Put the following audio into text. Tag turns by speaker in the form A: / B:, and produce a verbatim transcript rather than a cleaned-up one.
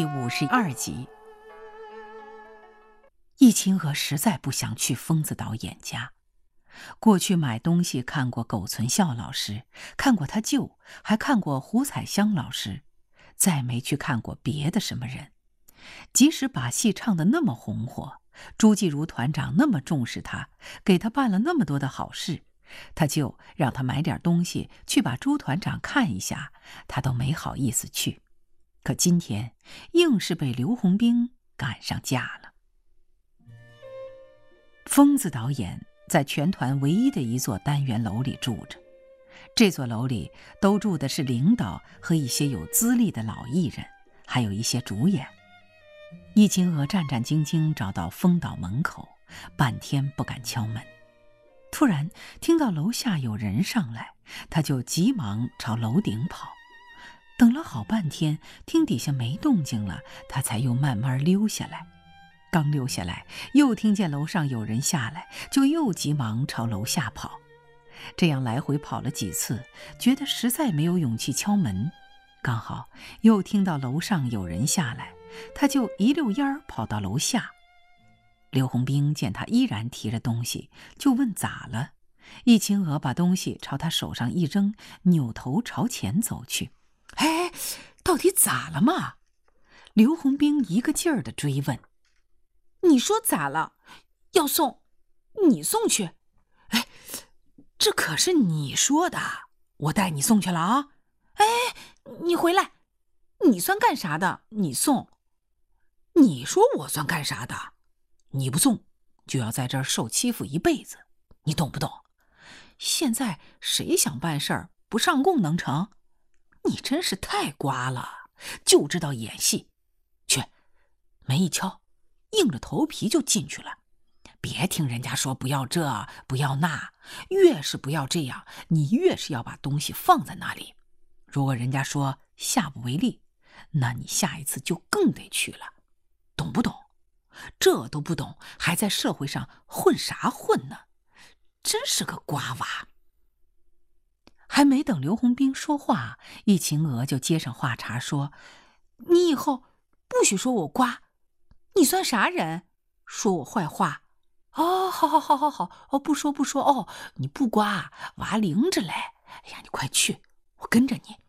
A: 第五十二集。易秦娥实在不想去疯子导演家。过去买东西看过苟存孝老师，看过他舅，还看过胡彩香老师，再没去看过别的什么人。即使把戏唱得那么红火，朱继如团长那么重视他，给他办了那么多的好事，他就让他买点东西去把朱团长看一下，他都没好意思去。可今天硬是被刘洪兵赶上架了。疯子导演在全团唯一的一座单元楼里住着，这座楼里都住的是领导和一些有资历的老艺人，还有一些主演。易秦娥战战兢兢找到疯导门口，半天不敢敲门。突然听到楼下有人上来，他就急忙朝楼顶跑。等了好半天，听底下没动静了，他才又慢慢溜下来。刚溜下来，又听见楼上有人下来，就又急忙朝楼下跑。这样来回跑了几次，觉得实在没有勇气敲门。刚好又听到楼上有人下来，他就一溜烟儿跑到楼下。刘洪兵见他依然提着东西，就问咋了。易秦娥把东西朝他手上一扔，扭头朝前走去。哎，到底咋了嘛？刘洪兵一个劲儿地追问。
B: 你说咋了？要送，你送去。
A: 哎，这可是你说的，我带你送去了啊。
B: 哎，你回来，你算干啥的？你送。
A: 你说我算干啥的？你不送，就要在这儿受欺负一辈子，你懂不懂？现在谁想办事儿不上供能成？你真是太瓜了，就知道演戏。去，门一敲，硬着头皮就进去了。别听人家说不要这不要那，越是不要这样，你越是要把东西放在那里。如果人家说下不为例，那你下一次就更得去了，懂不懂？这都不懂，还在社会上混啥混呢？真是个瓜娃。还没等刘洪兵说话，易秦娥就接上话茬说：
B: 你以后不许说我瓜，你算啥人？说我坏话？
A: 哦，好好好好好，哦，不说不说，哦，你不瓜，娃灵着嘞。哎呀，你快去，我跟着你。